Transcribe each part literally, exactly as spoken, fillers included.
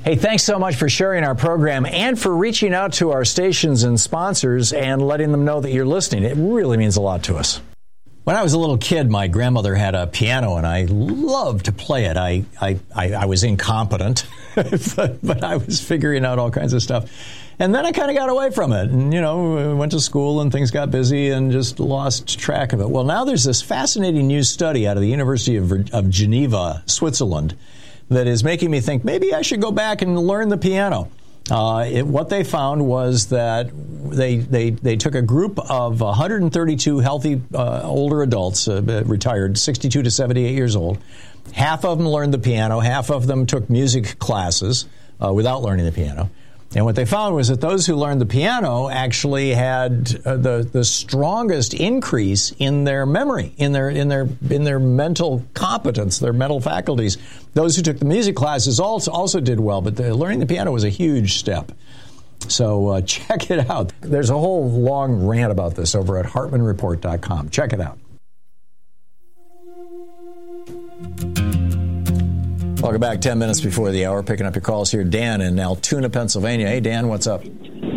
Hey, thanks so much for sharing our program and for reaching out to our stations and sponsors and letting them know that you're listening. It really means a lot to us. When I was a little kid, my grandmother had a piano, and I loved to play it. I I, I, I was incompetent, but, but I was figuring out all kinds of stuff. And then I kind of got away from it and, you know, went to school and things got busy and just lost track of it. Well, now there's this fascinating new study out of the University of, of Geneva, Switzerland, that is making me think maybe I should go back and learn the piano. Uh, it, what they found was that they they they took a group of one hundred thirty-two healthy uh, older adults, uh, retired, sixty-two to seventy-eight years old. Half of them learned the piano. Half of them took music classes uh, without learning the piano. And what they found was that those who learned the piano actually had uh, the the strongest increase in their memory, in their in their in their mental competence, their mental faculties. Those who took the music classes also also did well, but the, learning the piano was a huge step. So uh, check it out. There's a whole long rant about this over at Hartman Report dot com. Check it out. Welcome back. Ten minutes before the hour. Picking up your calls here. Dan in Altoona, Pennsylvania. Hey, Dan, what's up?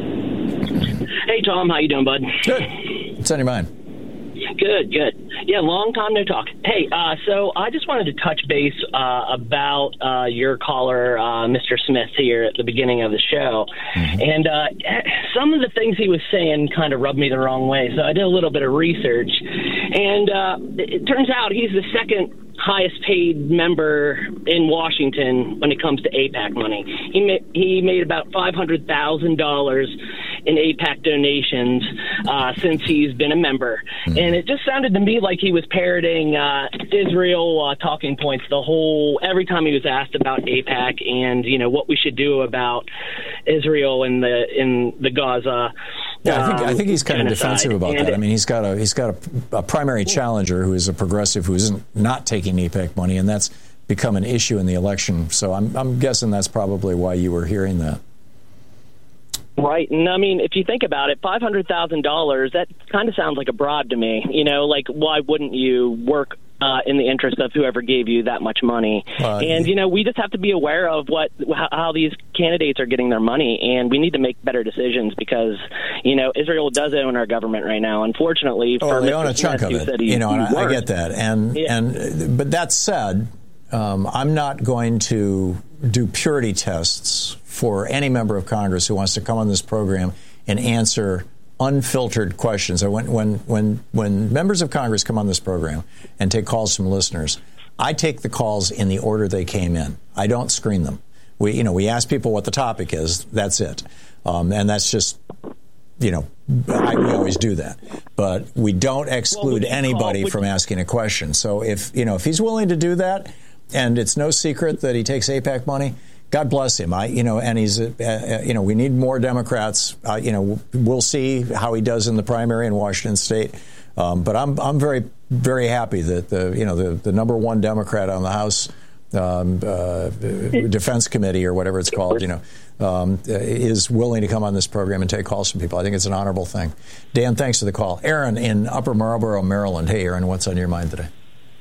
Hey, Tom. How you doing, bud? Good. What's on your mind? Good, good. Yeah, long time no talk. Hey, uh, so I just wanted to touch base uh, about uh, your caller, uh, Mister Smith, here at the beginning of the show. Mm-hmm. And uh, some of the things he was saying kind of rubbed me the wrong way. So I did a little bit of research. And uh, it turns out he's the second highest paid member in Washington when it comes to AIPAC money. He ma- he made about five hundred thousand dollars in AIPAC donations uh, since he's been a member. Mm-hmm. And it just sounded to me like he was parroting uh, Israel uh, talking points the whole, every time he was asked about AIPAC and, you know, what we should do about Israel in the, in the Gaza. Yeah, I think, um, I think he's kind genocide. of defensive about and that. I mean, he's got a he's got a, a primary challenger who is a progressive who isn't not taking AIPAC money, and that's become an issue in the election. So I'm I'm guessing that's probably why you were hearing that. Right. And I mean, if you think about it, five hundred thousand dollars, that kind of sounds like a bribe to me. You know, like, why wouldn't you work uh, in the interest of whoever gave you that much money? Uh, and, you know, we just have to be aware of what how, how these candidates are getting their money, and we need to make better decisions because, you know, Israel does own our government right now. Unfortunately, oh, for they Mister own a chunk Smith, of it. He, you know, and I, I get worked. that. And yeah. and but that said, um, I'm not going to do purity tests for any member of Congress who wants to come on this program and answer unfiltered questions. When when when when members of Congress come on this program and take calls from listeners, I take the calls in the order they came in. I don't screen them. We you know we ask people what the topic is. That's it, um, and that's just you know I, we always do that. But we don't exclude well, anybody call, from asking a question. So if you know if he's willing to do that, and it's no secret that he takes AIPAC money, God bless him. I, you know, and he's, uh, uh, you know, we need more Democrats. Uh, you know, we'll see how he does in the primary in Washington State. Um, but I'm, I'm very, very happy that the, you know, the, the number one Democrat on the House um, uh, Defense Committee or whatever it's called, you know, um, is willing to come on this program and take calls from people. I think it's an honorable thing. Dan, thanks for the call. Aaron in Upper Marlboro, Maryland. Hey, Aaron, what's on your mind today?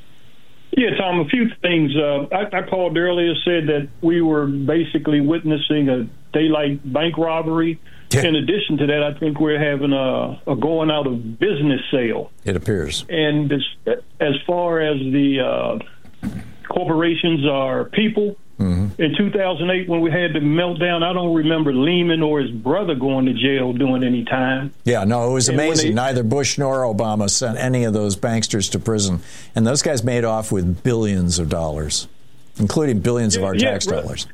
Yeah, Tom, a few things. Uh, I, I called earlier, said that we were basically witnessing a daylight bank robbery. Yeah. In addition to that, I think we're having a, a going out of business sale. It appears. And as, as far as the uh, corporations are people, mm-hmm. in two thousand eight when we had the meltdown, I don't remember Lehman or his brother going to jail doing any time. Yeah, no, it was and amazing. They, Neither Bush nor Obama sent any of those banksters to prison. And those guys made off with billions of dollars, including billions yeah, of our yeah, tax right. dollars.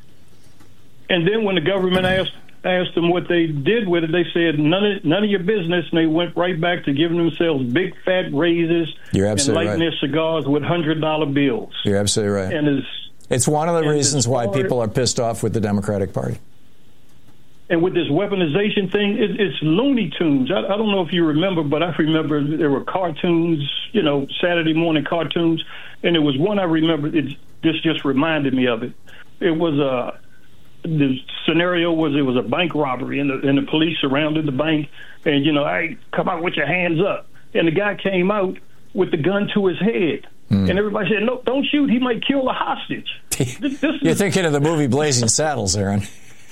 And then when the government asked asked them what they did with it, they said, none of, none of your business, and they went right back to giving themselves big fat raises You're and absolutely lighting right. their cigars with one hundred dollar bills. You're absolutely right. And as, it's one of the and reasons why far, people are pissed off with the Democratic Party. And with this weaponization thing, it, it's Looney Tunes. I, I don't know if you remember, but I remember there were cartoons, you know, Saturday morning cartoons, and there was one I remember. It, this just reminded me of it. It was a the scenario was it was a bank robbery, and the, and the police surrounded the bank, and you know, hey, come out with your hands up, and the guy came out with the gun to his head. Mm. And everybody said, no, don't shoot. He might kill a hostage. This, this You're is, thinking of the movie Blazing Saddles, Aaron.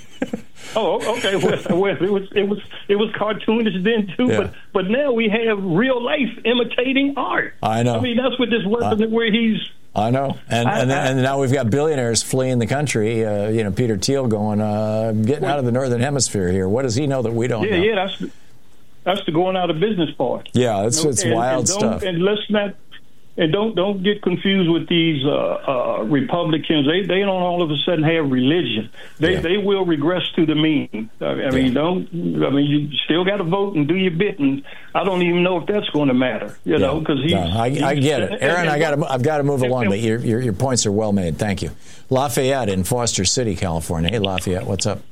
Oh, okay. Well, well, it was it was it was cartoonish then too, yeah. but but now we have real life imitating art. I know. I mean, that's what this weapon uh, where he's. I know, and I, and, I, and now we've got billionaires fleeing the country. Uh, you know, Peter Thiel going, uh, getting well, out of the northern hemisphere here. What does he know that we don't yeah, know? Yeah, that's the, that's the going out of business part. Yeah, it's you know? it's and, wild and stuff. And let's not. And don't don't get confused with these uh, uh, Republicans. They they don't all of a sudden have religion. They yeah. they will regress to the mean. I, I mean, yeah. don't. I mean, you still got to vote and do your bit. And I don't even know if that's going to matter. You yeah. know, because he. No, I, I get it, Aaron. And, I got I've got to move along, but your, your your points are well made. Thank you, Lafayette in Foster City, California. Hey, Lafayette, what's up?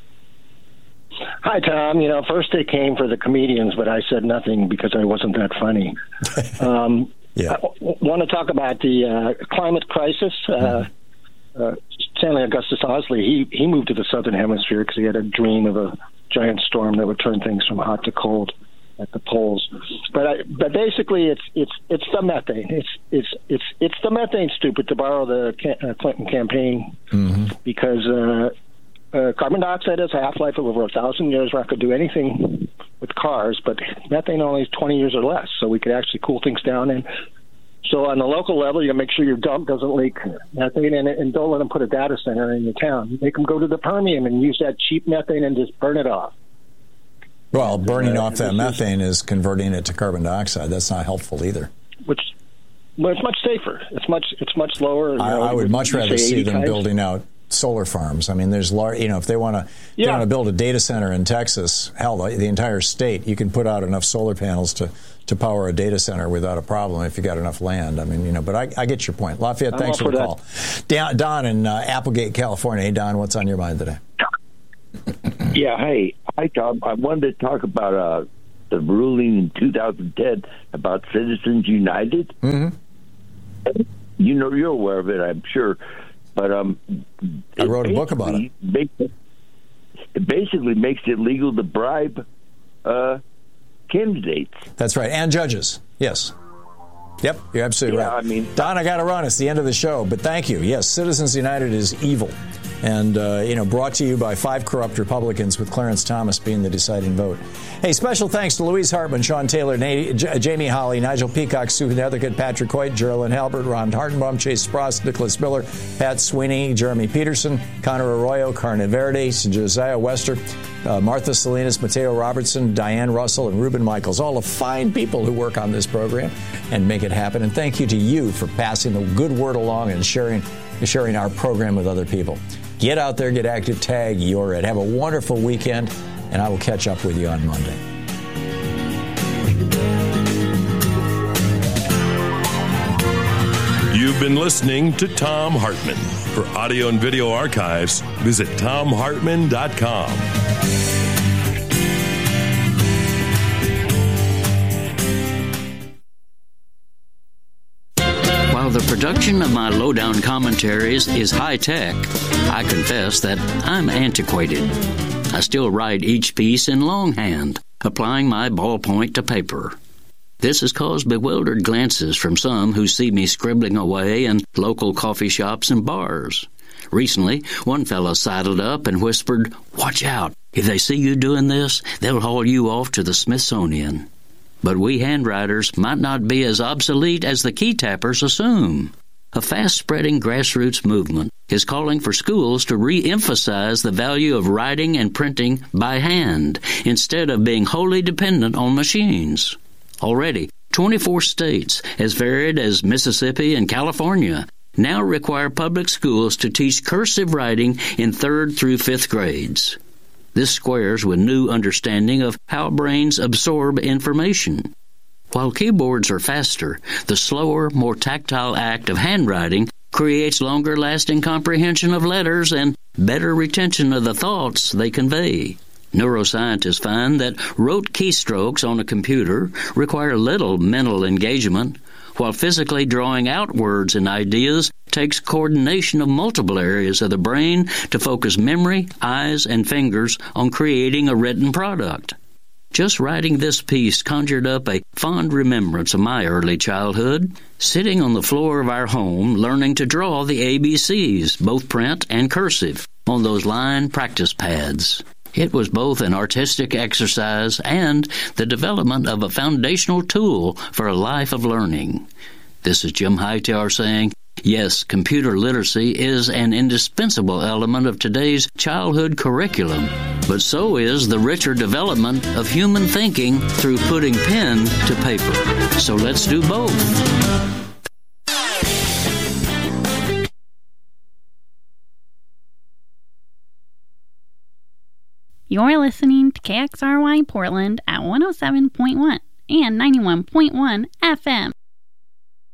Hi, Tom. You know, first they came for the comedians, but I said nothing because I wasn't that funny. um, Yeah. I w- want to talk about the uh, climate crisis. Uh, uh, Stanley Augustus Owsley, he, he moved to the southern hemisphere because he had a dream of a giant storm that would turn things from hot to cold at the poles. But I, but basically, it's it's it's the methane. It's it's it's it's the methane, stupid, to borrow the uh, Clinton campaign, mm-hmm. because uh, uh, carbon dioxide has a half-life of over a thousand years. Where I could do anything with cars, but methane only is twenty years or less, so we could actually cool things down. And so on the local level, you make sure your dump doesn't leak methane, and, and don't let them put a data center in your town. You make them go to the Permian and use that cheap methane and just burn it off. Well, burning uh, off that methane is converting it to carbon dioxide. That's not helpful either. Which, well, it's much safer. It's much it's much lower. You I, know, I would much rather see them times. building out solar farms. I mean, there's large, you know, if they want to yeah. want to build a data center in Texas, hell, the, the entire state, you can put out enough solar panels to, to power a data center without a problem if you got enough land. I mean, you know, but I, I get your point. Lafayette, I'm thanks for the that. call. Don, Don in uh, Applegate, California. Hey, Don, what's on your mind today? Yeah, hey, hi, Tom. I wanted to talk about uh, the ruling in two thousand ten about Citizens United. Mm-hmm. You know, you're aware of it, I'm sure. But um, I wrote a book about it. Makes it. It basically makes it legal to bribe uh, candidates. That's right, and judges. Yes. Yep, you're absolutely yeah, right. I mean, Don, I got to run. It's the end of the show, but thank you. Yes, Citizens United is evil, and uh, you know, brought to you by five corrupt Republicans, with Clarence Thomas being the deciding vote. Hey, special thanks to Louise Hartman, Sean Taylor, Nate, J- Jamie Holly, Nigel Peacock, Sue Nethercutt, Patrick Hoyt, Geraldine Halbert, Ron Hartenbaum, Chase Spross, Nicholas Miller, Pat Sweeney, Jeremy Peterson, Connor Arroyo, Carne Verde, Josiah Wester, uh, Martha Salinas, Mateo Robertson, Diane Russell, and Ruben Michaels, all the fine people who work on this program and make it happen. And thank you to you for passing the good word along and sharing sharing our program with other people. Get out there, get active, tag you're it. Have a wonderful weekend, and I will catch up with you on Monday. You've been listening to Thom Hartmann. For audio and video archives, visit thom hartmann dot com. While the production of my lowdown commentaries is high-tech, I confess that I'm antiquated. I still write each piece in longhand, applying my ballpoint to paper. This has caused bewildered glances from some who see me scribbling away in local coffee shops and bars. Recently, one fellow sidled up and whispered, "Watch out. If they see you doing this, they'll haul you off to the Smithsonian." But we handwriters might not be as obsolete as the key tappers assume. A fast-spreading grassroots movement is calling for schools to re-emphasize the value of writing and printing by hand instead of being wholly dependent on machines. Already, twenty-four states, as varied as Mississippi and California, now require public schools to teach cursive writing in third through fifth grades. This squares with new understanding of how brains absorb information. While keyboards are faster, the slower, more tactile act of handwriting creates longer-lasting comprehension of letters and better retention of the thoughts they convey. Neuroscientists find that rote keystrokes on a computer require little mental engagement, while physically drawing out words and ideas takes coordination of multiple areas of the brain to focus memory, eyes, and fingers on creating a written product. Just writing this piece conjured up a fond remembrance of my early childhood, sitting on the floor of our home learning to draw the A B Cs, both print and cursive, on those line practice pads. It was both an artistic exercise and the development of a foundational tool for a life of learning. This is Jim Hightower saying, yes, computer literacy is an indispensable element of today's childhood curriculum, but so is the richer development of human thinking through putting pen to paper. So let's do both. You're listening to K X R Y Portland at one oh seven point one and ninety-one point one F M.